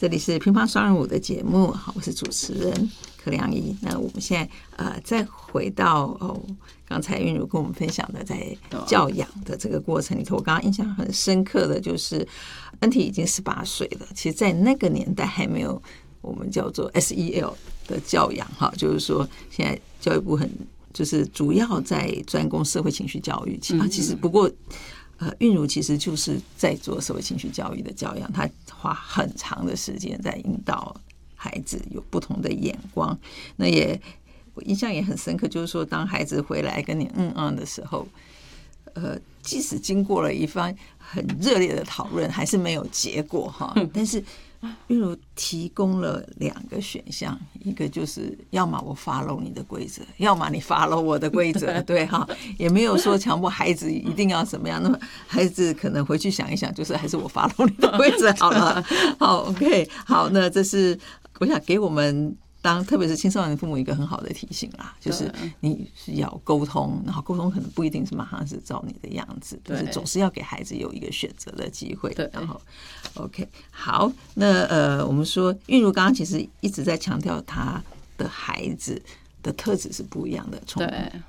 这里是乒乓双人舞的节目，好，我是主持人柯良仪。那我们现在再回到刚才韵如跟我们分享的在教养的这个过程里头，我刚刚印象很深刻的就是恩体已经18岁了，其实在那个年代还没有我们叫做 SEL 的教养哈，就是说现在教育部就是主要在专攻社会情绪教育，其实不过韵如其实就是在做社会情绪教育的教养，他花很长的时间在引导孩子有不同的眼光。那我印象也很深刻，就是说当孩子回来跟你的时候，即使经过了一番很热烈的讨论，还是没有结果哈。但是韵如提供了2个选项，一个就是要么我 follow 你的规则，要么你 follow 我的规则，对哈，也没有说强迫孩子一定要怎么样。那么孩子可能回去想一想，就是还是我 follow 你的规则好了。好 ，OK， 好，那这是我想给我们特别是青少年父母一个很好的提醒啦，就是你是要沟通，然后沟通可能不一定是马上是照你的样子，就是总是要给孩子有一个选择的机会。然后 OK， 好，那我们说韵如刚刚其实一直在强调他的孩子的特质是不一样的，从